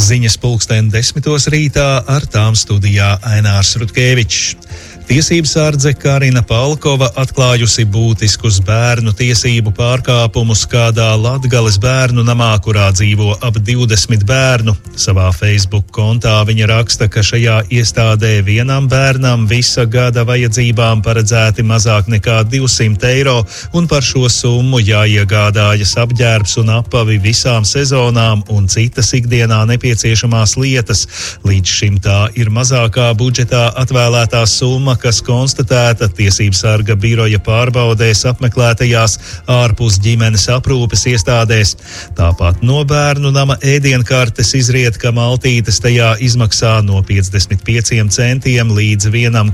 Ziņas 10:10 rītā, ar tām studijā Ainārs Rutkevičs. Tiesības sardze Karina Palkova atklājusi būtiskus bērnu tiesību pārkāpumus kādā Latgales bērnu namā, kurā dzīvo ap 20 bērnu. Savā Facebook kontā viņa raksta, ka šajā iestādē vienam bērnam visa gada vajadzībām paredzēti mazāk nekā 200 eiro, un par šo summu jāiegādājas apģērbs un apavi visām sezonām un citas ikdienā nepieciešamās lietas. Līdz šim tā ir mazākā budžetā atvēlētā summa, kas konstatēta tiesības sarga biroja pārbaudēs apmeklētajās ārpus ģimenes aprūpes iestādēs. Tāpat no bērnu nama ēdienkartes izriet, ka maltītes tajā izmaksā no 55 centiem līdz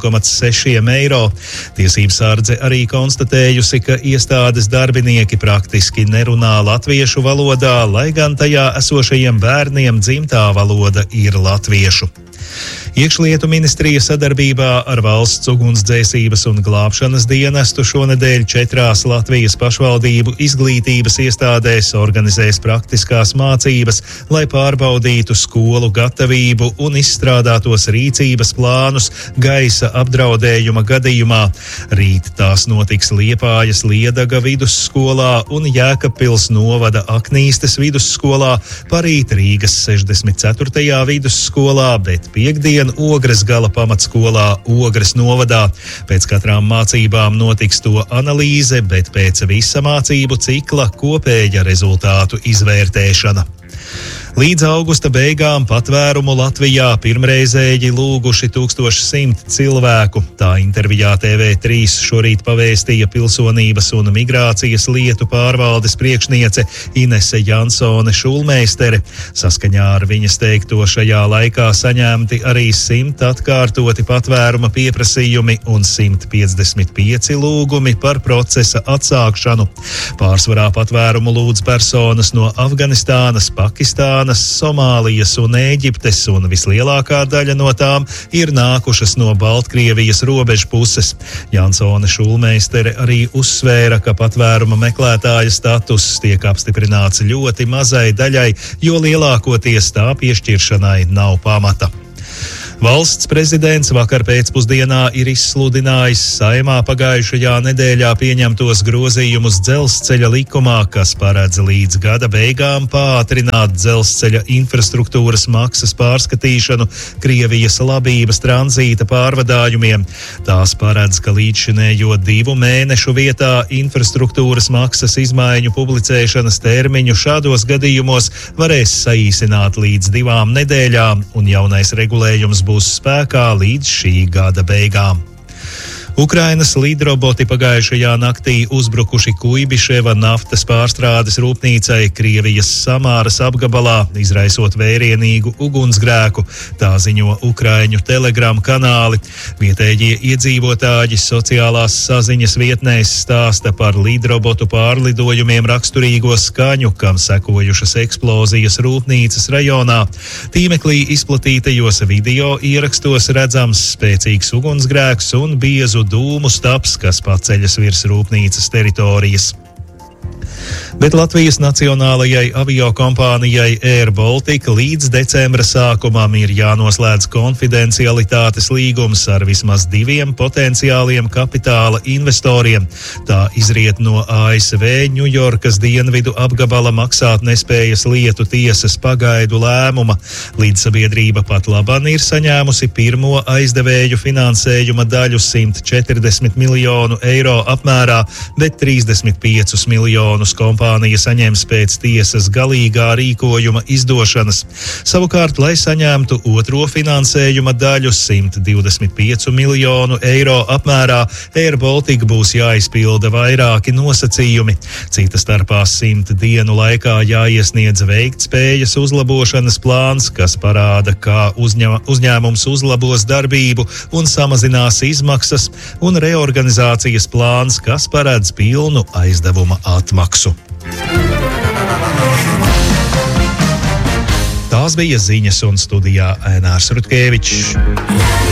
1,6 eiro. Tiesības sardze arī konstatējusi, ka iestādes darbinieki praktiski nerunā latviešu valodā, lai gan tajā esošajiem bērniem dzimtā valoda ir latviešu. Iekšlietu ministrija sadarbībā ar Valsts ugunsdzēsības un glābšanas dienestu šonedēļ 4 Latvijas pašvaldību izglītības iestādēs organizēs praktiskās mācības, lai pārbaudītu skolu gatavību un izstrādātos rīcības plānus gaisa apdraudējuma gadījumā. Rīt tās notiks Liepājas Liedaga vidusskolā un Jēkabpils novada Aknīstes vidusskolā, parīt Rīgas 64. vidusskolā, bet piekdien Ogres gala pamatskolā Ogres novadā. Pēc katrām mācībām notiks to analīze, bet pēc visa mācību cikla kopēja rezultātu izvērtēšana. Līdz augusta beigām patvērumu Latvijā pirmreizēji lūguši 1100 cilvēku. Tā intervijā TV3 šorīt pavēstīja Pilsonības un migrācijas lietu pārvaldes priekšniece Inese Jansone Šulmeistere. Saskaņā ar viņas teikto šajā laikā saņemti arī 100 atkārtoti patvēruma pieprasījumi un 155 lūgumi par procesa atsākšanu. Pārsvarā patvērumu lūdz personas no Afganistānas, Pakistānas, Somālijas un Ēģiptes, un vislielākā daļa no tām ir nākušas no Baltkrievijas robežu puses. Jansone Šulmeistere arī uzsvēra, ka patvēruma meklētāja status tiek apstiprināts ļoti mazai daļai, jo lielākoties tā piešķiršanai nav pamata. Valsts prezidents vakar pēcpusdienā ir izsludinājis Saeimā pagājušajā nedēļā pieņemtos grozījumus dzelzceļa likumā, kas paredz līdz gada beigām pātrināt dzelzceļa infrastruktūras maksas pārskatīšanu Krievijas labības tranzīta pārvadājumiem. Tās paredz, ka līdzšinējo 2 mēnešu vietā infrastruktūras maksas izmaiņu publicēšanas termiņu šādos gadījumos varēs saīsināt līdz 2 nedēļām, un jaunais regulējums būs spēkā līdz šī gada beigām. Ukrainas lidroboti pagājušajā naktī uzbrukuši Kuibiševa naftas pārstrādes rūpnīcai Krievijas Samāras apgabalā, izraisot vērienīgu ugunsgrēku, tā ziņo Ukraiņu telegram kanāli. Vietējie iedzīvotāji sociālās saziņas vietnēs stāsta par lidrobotu pārlidojumiem raksturīgo skaņu, kam sekojušas eksplozijas rūpnīcas rajonā. Tīmeklī izplatītajos video ierakstos redzams spēcīgs ugunsgrēks un biezu dūmu stabs, kas paceļas virs rūpnīcas teritorijas. Bet Latvijas nacionālajai aviokompānijai Air Baltica līdz decembra sākumam ir jānoslēdz konfidencialitātes līgums ar vismaz 2 potenciāliem kapitāla investoriem. Tā izriet no ASV Ņujorkas dienvidu apgabala maksātnespējas lietu tiesas pagaidu lēmuma. Līdzsabiedrība pat laban ir saņēmusi pirmo aizdevēju finansējuma daļu 140 miljonu eiro apmērā, bet 35 miljonus kompānija saņems pēc tiesas galīgā rīkojuma izdošanas. Savukārt, lai saņemtu otro finansējuma daļu 125 miljonu eiro apmērā, Air Baltica būs jāizpilda vairāki nosacījumi. Cita starpā 100 dienu laikā jāiesniedz veiktspējas uzlabošanas plāns, kas parāda, kā uzņēmums uzlabos darbību un samazinās izmaksas, un reorganizācijas plāns, kas paredz pilnu aizdevuma atmaksu. Tās bija ziņas, un studijā Ainārs Rutkevičs.